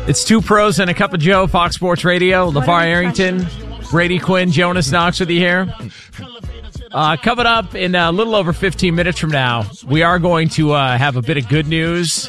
It's Two Pros and a Cup of Joe, Fox Sports Radio. LeVar Arrington, Brady Quinn, Jonas Knox with you here. Coming up in a little over 15 minutes from now, we are going to have a bit of good news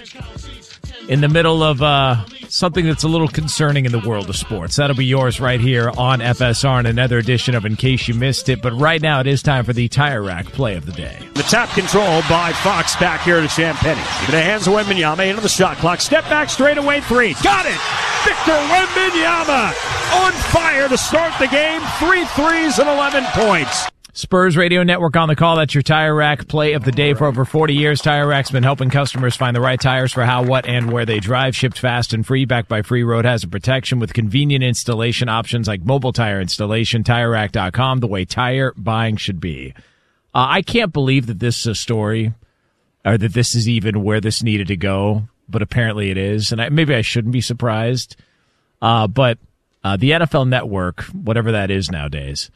in the middle of something that's a little concerning in the world of sports. That'll be yours right here on FSR in another edition of In Case You Missed It. But right now, it is time for the Tire Rack Play of the Day. The tap control by Fox back here to Champagne. Into the hands of Wembanyama, into the shot clock. Step back, straight away, three. Got it! Victor Wembanyama on fire to start the game. 3 threes and 11 points. Spurs Radio Network on the call. That's your Tire Rack Play of the Day. For over 40 years, Tire Rack's been helping customers find the right tires for how, what, and where they drive. Shipped fast and free, backed by free road hazard protection with convenient installation options like mobile tire installation. TireRack.com, the way tire buying should be. I can't believe that this is a story, or that this is even where this needed to go, but apparently it is. And maybe I shouldn't be surprised. But the NFL Network, whatever that is nowadays,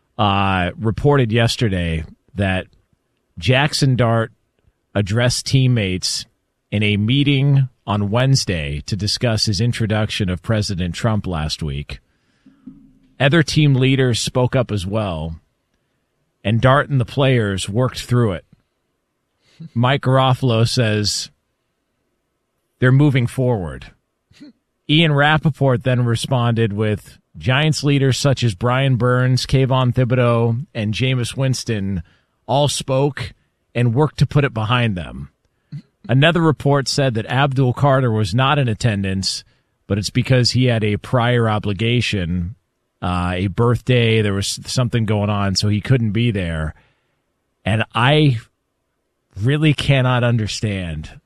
reported yesterday that Jackson Dart addressed teammates in a meeting on Wednesday to discuss his introduction of President Trump last week. Other team leaders spoke up as well, and Dart and the players worked through it. Mike Garofalo says they're moving forward. Ian Rappaport then responded with, Giants leaders such as Brian Burns, Kayvon Thibodeau, and Jameis Winston all spoke and worked to put it behind them. Another report said that Abdul Carter was not in attendance, but it's because he had a prior obligation, a birthday, there was something going on, so he couldn't be there. And I really cannot understand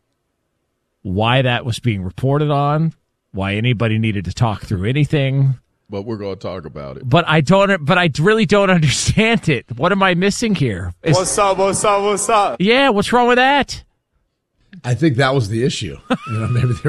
why that was being reported on, why anybody needed to talk through anything. But we're going to talk about it. But I really don't understand it. What am I missing here? What's up? Yeah, what's wrong with that? I think that was the issue. Maybe they